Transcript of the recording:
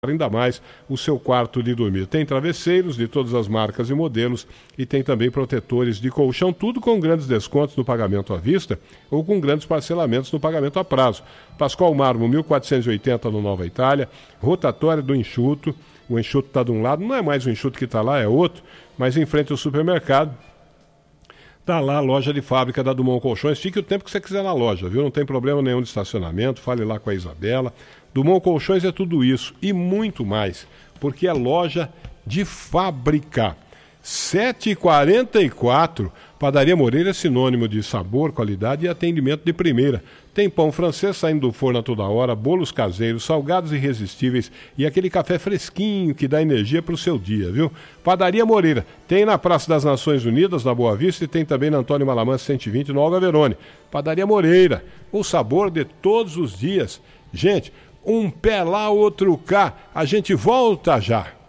ainda mais o seu quarto de dormir. Tem travesseiros de todas as marcas e modelos e tem também protetores de colchão, tudo com grandes descontos no pagamento à vista ou com grandes parcelamentos no pagamento a prazo. Pascoal Marmo, 1480 no Nova Itália, rotatória do enxuto. O enxuto está de um lado, não é mais o enxuto que está lá, é outro, mas em frente ao supermercado. Está lá a loja de fábrica da Dumont Colchões. Fique o tempo que você quiser na loja, viu? Não tem problema nenhum de estacionamento. Fale lá com a Isabela. Dumont Colchões é tudo isso e muito mais, porque é loja de fábrica. 7h44. Padaria Moreira é sinônimo de sabor, qualidade e atendimento de primeira. Tem pão francês saindo do forno a toda hora, bolos caseiros, salgados irresistíveis e aquele café fresquinho que dá energia para o seu dia, viu? Padaria Moreira. Tem na Praça das Nações Unidas, na Boa Vista, e tem também na Antônio Malamã 120, no Olga Verone. Padaria Moreira. O sabor de todos os dias. Gente, um pé lá, outro cá. A gente volta já.